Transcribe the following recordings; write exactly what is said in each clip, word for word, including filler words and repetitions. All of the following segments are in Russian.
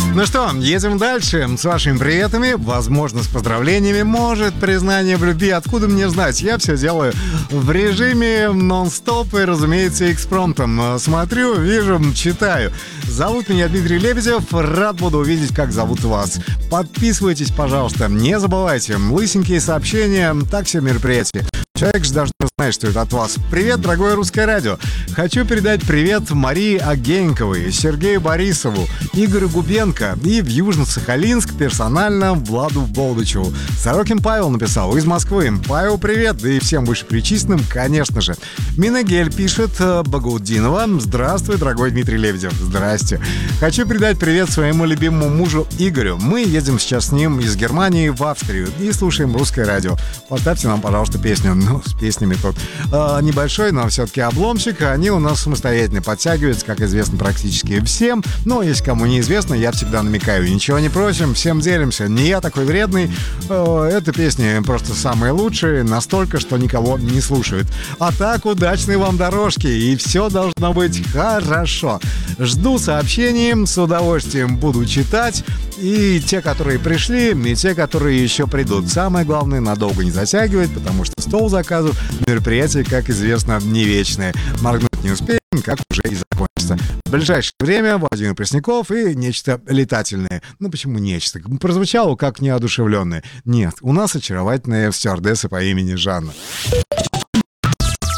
Ну что, едем дальше. С вашими приветами, возможно, с поздравлениями, может, признание в любви. Откуда мне знать? Я все делаю в режиме нон-стоп и, разумеется, экспромтом. Смотрю, вижу, читаю. Зовут меня Дмитрий Лебедев. Рад буду увидеть, как зовут вас. Подписывайтесь, пожалуйста. Не забывайте. Лысенькие сообщения. Так все мероприятия. Человек же даже не знает, что это от вас. Привет, дорогое русское радио. Хочу передать привет Марии Агеньковой, Сергею Борисову, Игорю Губенко и в Южно-Сахалинск персонально Владу Болдычеву. Сорокин Павел написал из Москвы. Павел, привет, да и всем вышепричисленным, конечно же. Минагель пишет, Багаудинова. Здравствуй, дорогой Дмитрий Лебедев. Здрасте. Хочу передать привет своему любимому мужу Игорю. Мы едем сейчас с ним из Германии в Австрию и слушаем русское радио. Поставьте нам, пожалуйста, песню. Ну, с песнями тут э, небольшой, но все-таки обломчик. Они у нас самостоятельно подтягиваются, как известно, практически всем. Но если кому неизвестно, я всегда намекаю. Ничего не просим, всем делимся. Не я такой вредный. Э, эти песни просто самые лучшие, настолько, что никого не слушают. А так, удачной вам дорожки, и все должно быть хорошо. Жду сообщений, с удовольствием буду читать. И те, которые пришли, и те, которые еще придут. Самое главное, надолго не затягивать, потому что стол заказов, мероприятие, как известно, не вечное. Моргнуть не успеем, как уже и закончится. В ближайшее время Владимир Пресняков и нечто летательное. Ну почему нечто? Прозвучало как неодушевленное. Нет, у нас очаровательная стюардесса по имени Жанна.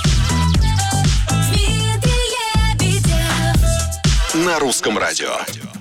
На русском радио.